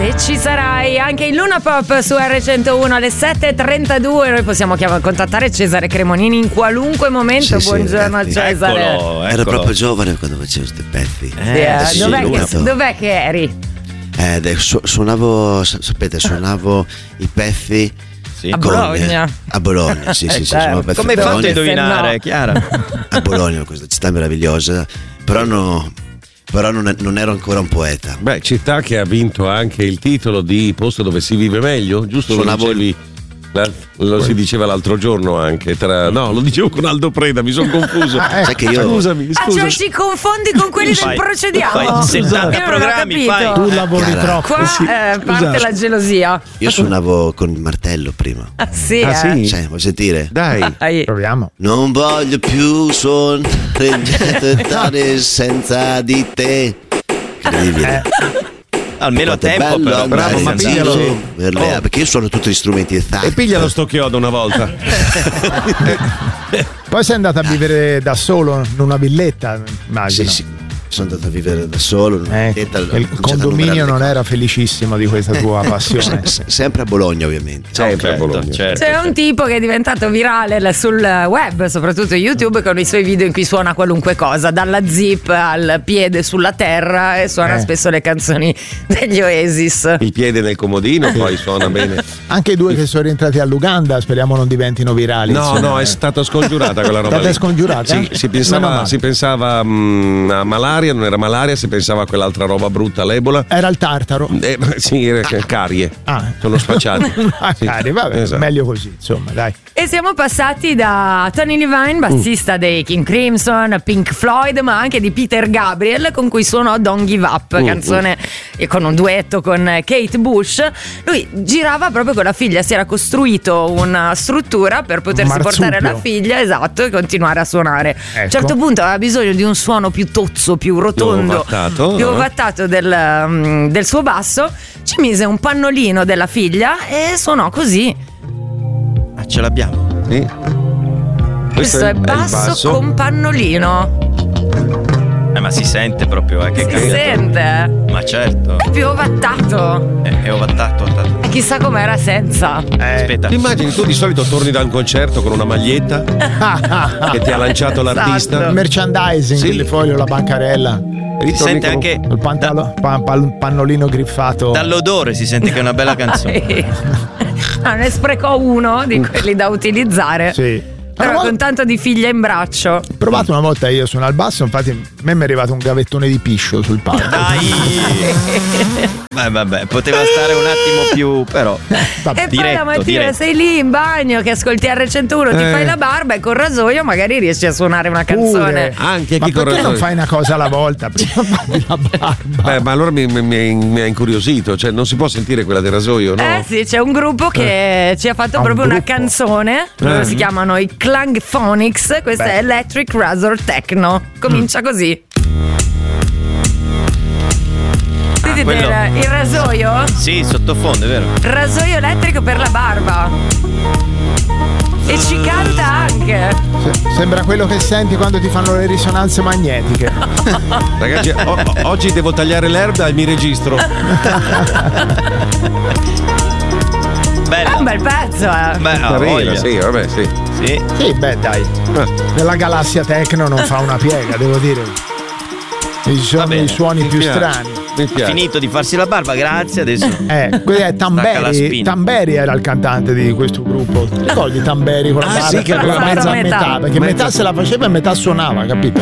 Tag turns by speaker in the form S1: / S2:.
S1: Se ci sarai anche in Luna Pop su R101 alle 7.32, noi possiamo contattare Cesare Cremonini in qualunque momento.
S2: Sì,
S1: buongiorno Cesare.
S3: Eccolo.
S2: Ero proprio giovane quando facevo questi pezzi.
S1: Dov'è che eri?
S2: Suonavo i pezzi
S1: a Bologna.
S2: A Bologna, sì,
S3: certo. Come hai fatto a indovinare, Chiara?
S2: A Bologna, questa città meravigliosa, però non ero ancora un poeta.
S4: Beh, città che ha vinto anche il titolo di posto dove si vive meglio, giusto? Lo si diceva l'altro giorno anche lo dicevo con Aldo Preda, mi sono confuso.
S2: Che io...
S4: Scusami.
S1: Cioè ci confondi con quelli del Procediamo?
S3: 70 programmi fai.
S5: Tu lavori troppo.
S1: Qua parte la gelosia.
S2: Io suonavo con il martello prima.
S1: Sì.
S2: Vuoi sentire?
S4: Dai,
S5: proviamo.
S2: Non voglio più suonare senza di te. Incredibile.
S3: Almeno a tempo, però.
S4: Bravo, ma piglialo.
S2: Perché io suono tutti gli strumenti
S4: E piglialo sto chiodo una volta.
S5: Poi sei andata a vivere da solo in una villetta, immagino.
S2: Sì. Sono andato a vivere da solo.
S5: Il condominio non era felicissimo di questa tua passione.
S2: Sempre a Bologna, ovviamente.
S4: Sempre a Bologna.
S3: Certo.
S1: C'è un tipo che è diventato virale sul web, soprattutto YouTube, con i suoi video in cui suona qualunque cosa, dalla zip al piede sulla terra, e suona spesso le canzoni degli Oasis.
S4: Il piede nel comodino, poi suona bene.
S5: Anche i due che sono rientrati all'Uganda, speriamo non diventino virali.
S4: No, è stata scongiurata quella roba.
S5: È scongiurata?
S4: Sì, si pensava a malaria, non era malaria, si pensava a quell'altra roba brutta, l'Ebola.
S5: Era il tartaro.
S4: Sì, carie. Sono spacciati.
S5: Carie, vabbè, esatto. Meglio così, insomma, dai.
S1: E siamo passati da Tony Levine, bassista dei King Crimson, Pink Floyd, ma anche di Peter Gabriel, con cui suonò Don't Give Up, canzone con un duetto con Kate Bush. Lui girava proprio con la figlia, si era costruito una struttura per potersi portare la figlia, esatto, e continuare a suonare. A un certo punto aveva bisogno di un suono più tozzo, più rotondo, più ovattato del suo basso. Ci mise un pannolino della figlia e suonò così.
S3: Ce l'abbiamo.
S4: Sì.
S1: Questo è basso con pannolino.
S3: Ma si sente proprio, che
S1: si sente.
S3: Ma certo.
S1: È più ovattato.
S3: È ovattato.
S1: E chissà com'era senza.
S3: Aspetta.
S4: Ti immagini, tu di solito torni da un concerto con una maglietta che ti ha lanciato l'artista.
S5: Esatto. Merchandising, il foglio, la bancarella.
S3: Si sente anche
S5: il pannolino griffato.
S3: Dall'odore si sente che è una bella canzone.
S1: Ne sprecò uno di quelli da utilizzare.
S5: Sì.
S1: Però con tanto di figlia in braccio.
S5: Ho provato una volta io suonare al basso, infatti a me mi è arrivato un gavettone di piscio sul palco.
S3: Dai! Vabbè, poteva stare un attimo più, però.
S1: E poi la mattina sei lì in bagno che ascolti R101, ti fai la barba e col rasoio magari riesci a suonare una canzone.
S4: Anche
S5: ma
S4: chi con
S5: perché
S4: rasoio
S5: non fai una cosa alla volta? Prima fai la barba.
S4: Ma allora mi ha incuriosito, cioè non si può sentire quella del rasoio, no?
S1: Sì, c'è un gruppo che ci ha fatto proprio una canzone. Loro si chiamano i Clang Phonics. Questa è Electric Razor Techno. Comincia così. Vedete il rasoio?
S3: Sì, sottofondo, è vero.
S1: Rasoio elettrico per la barba. E ci canta anche.
S5: Sembra quello che senti quando ti fanno le risonanze magnetiche.
S4: Ragazzi, oggi devo tagliare l'erba e mi registro.
S1: È un bel pezzo,
S4: Carina, sì, vabbè, sì.
S5: Sì, beh, dai. Nella galassia techno non fa una piega, devo dire. Ci sono i suoni più strani.
S3: Finito di farsi la barba, grazie. Adesso
S5: quello è Tamberi. Tamberi era il cantante di questo gruppo. Ti ricordi Tamberi con la barba?
S4: Sì, che
S5: aveva mezza a metà, perché metà se la faceva e metà suonava, capito?